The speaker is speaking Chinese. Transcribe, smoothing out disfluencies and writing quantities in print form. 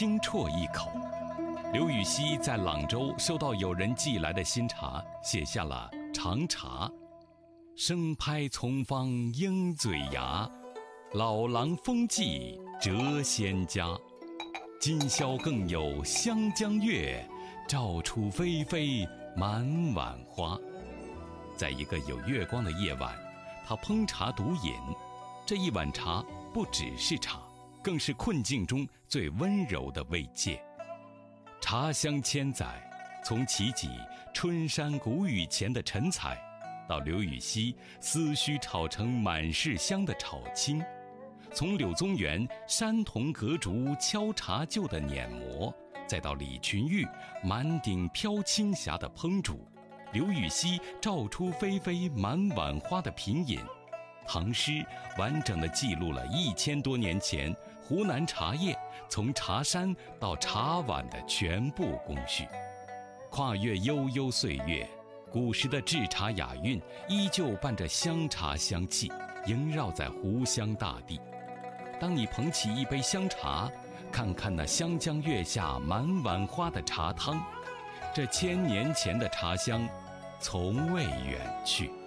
轻啜一口。刘禹锡在朗州收到有人寄来的新茶，写下了《长茶》：生拍从方鹰嘴牙，老狼风髻谪仙家。今宵更有湘江月，照出霏霏满碗花。在一个有月光的夜晚，他烹茶独饮。这一碗茶不只是茶，更是困境中最温柔的慰藉。茶香千载，从齐己春山谷雨前的陈彩，到刘禹锡思绪炒成满是香的炒青，从柳宗元山童隔竹敲茶臼的碾磨，再到李群玉满顶飘青霞的烹煮，刘禹锡照出霏霏满碗花的品饮，唐诗完整地记录了1000多年前湖南茶叶从茶山到茶碗的全部工序。跨越悠悠岁月，古时的制茶雅韵依旧伴着香茶香气萦绕在湖湘大地。当你捧起一杯香茶，看看那湘江月下满碗花的茶汤，这1000年前的茶香从未远去。